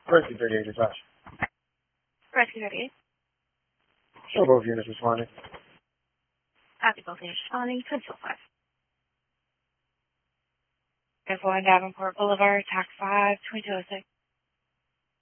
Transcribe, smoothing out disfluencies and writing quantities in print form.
Rescue 38 dispatch. Rescue 38. Show both units responding. Copy, both units responding. 205. Airport Davenport Boulevard, TAC 5, 2206.